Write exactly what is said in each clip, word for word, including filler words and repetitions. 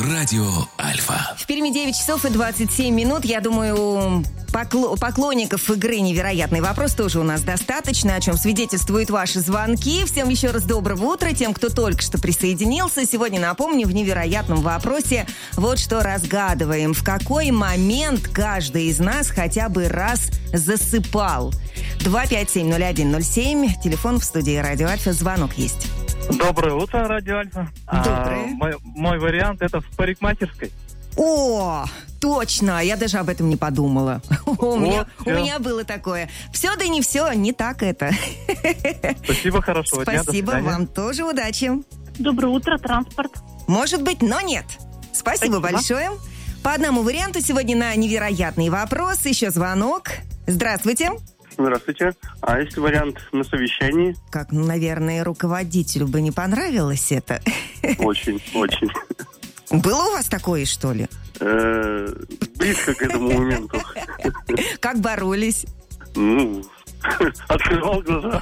Радио Альфа. В Перми девять часов и двадцать семь минут. Я думаю, покло- поклонников игры «Невероятный вопрос» тоже у нас достаточно, о чем свидетельствуют ваши звонки. Всем еще раз доброго утра. Тем, кто только что присоединился. Сегодня, напомню, в «Невероятном вопросе» вот что разгадываем. В какой момент каждый из нас хотя бы раз засыпал? два пять семь ноль один ноль семь. Телефон в студии «Радио Альфа». Звонок есть. Доброе утро, Радио Альфа. Доброе. А, мой, мой вариант это в парикмахерской. О, точно, я даже об этом не подумала. У меня, у всё. меня было такое. Все да не все, не так это. Спасибо, хорошего дня. Спасибо, до свидания. вам тоже удачи. Доброе утро, транспорт. Может быть, но нет. Спасибо, Спасибо. большое. По одному варианту сегодня на «Невероятный вопрос». Еще звонок. Здравствуйте. Здравствуйте. А есть вариант на совещании? Как, ну, наверное, руководителю бы не понравилось это. Очень, очень. Было у вас такое, что ли? Э, Близко к этому моменту. Как боролись? Ну, открывал глаза.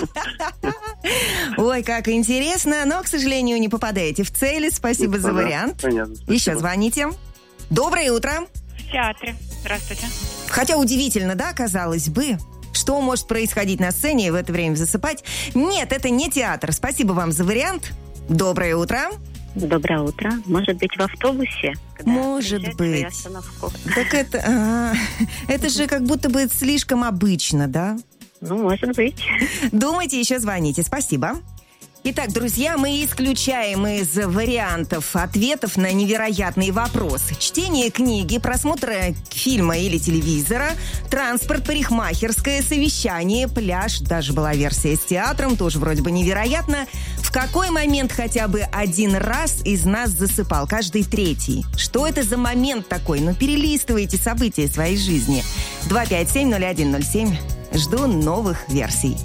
Ой, как интересно, но, к сожалению, не попадаете в цель. Спасибо за Да, вариант. понятно, спасибо. Еще звоните. Доброе утро. В театре. Здравствуйте. Хотя удивительно, да, казалось бы, что может происходить на сцене и в это время засыпать. Нет, это не театр. Спасибо вам за вариант. Доброе утро. Доброе утро. Может быть, в автобусе? Когда Может приезжаете быть. на остановку? Так это... а, это же как будто бы слишком обычно, да? Ну, может быть. Думайте, еще звоните. Спасибо. Итак, друзья, мы исключаем из вариантов ответов на невероятные вопросы. Чтение книги, просмотр фильма или телевизора, транспорт, парикмахерская, совещание, пляж. Даже была версия с театром, тоже вроде бы невероятно. В какой момент хотя бы один раз из нас засыпал? Каждый третий. Что это за момент такой? Ну, перелистывайте события своей жизни. два пять семь ноль один ноль семь. Жду новых версий.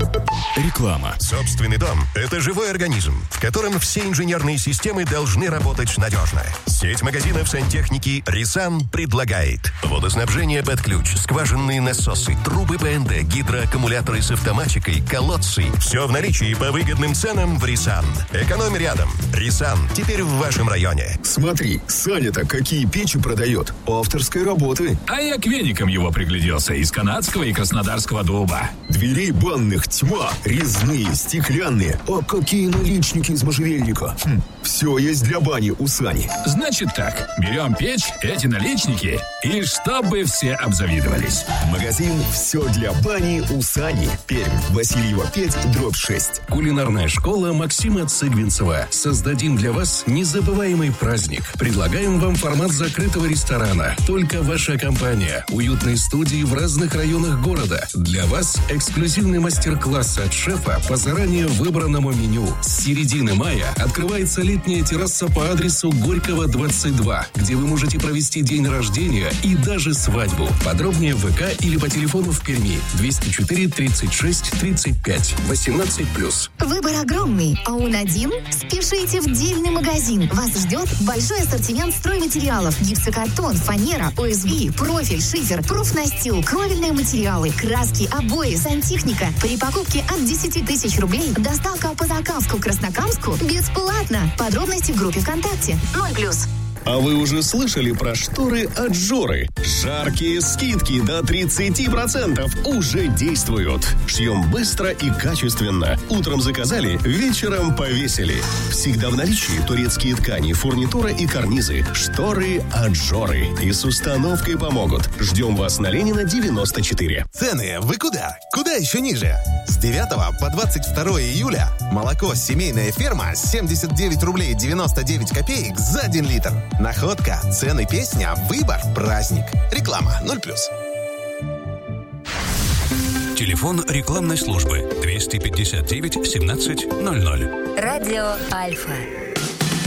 Реклама. Собственный дом – это живой организм, в котором все инженерные системы должны работать надежно. Сеть магазинов сантехники «Рисан» предлагает водоснабжение под ключ, скважинные насосы, трубы ПНД, гидроаккумуляторы с автоматикой, колодцы. Все в наличии по выгодным ценам в «Рисан». Экономь рядом. «Рисан» теперь в вашем районе. Смотри, Саня-то какие печи продает. Авторской работы. А я к веникам его пригляделся из канадского и краснодарского дуба. Дверей банных тьма. Резные, стеклянные. А какие наличники из можжевельника. Хм, все есть для бани у Сани. Значит так, берем печь, эти наличники, и чтобы все обзавидовались. Магазин «Все для бани» у Сани. Пермь, Васильева пять, дробь шесть. Кулинарная школа Максима Цыгвинцева. Создадим для вас незабываемый праздник. Предлагаем вам формат закрытого ресторана. Только ваша компания. Уютные студии в разных районах города. Для вас эксклюзивный мастер-класс от шефа по заранее выбранному меню. С середины мая открывается летняя терраса по адресу Горького, двадцать два, где вы можете провести день рождения и даже свадьбу. Подробнее в ВК или по телефону в Перми двести четыре тридцать шесть тридцать пять восемнадцать плюс. Выбор огромный, а он один? Спешите в дельный магазин. Вас ждет большой ассортимент стройматериалов: гипсокартон, фанера, ОСБ, профиль, шифер, профнастил, кровельные материалы, краски, обои, сантехника. При покупке от десяти тысяч рублей доставка по Закамску, Краснокамску бесплатно. Подробности в группе ВКонтакте. ноль плюс. А вы уже слышали про шторы от Жоры? Жаркие скидки до тридцать процентов уже действуют. Шьем быстро и качественно. Утром заказали, вечером повесили. Всегда в наличии турецкие ткани, фурнитура и карнизы. Шторы от Жоры. И с установкой помогут. Ждем вас на Ленина, девяносто четыре. Цены вы куда? Куда еще ниже? С девятого по двадцать второе июля молоко «Семейная ферма» семьдесят девять рублей девяносто девять копеек за один литр. Находка, цены, песня, выбор, праздник. Реклама ноль плюс. Телефон рекламной службы двести пятьдесят девять семнадцать ноль ноль. Радио Альфа.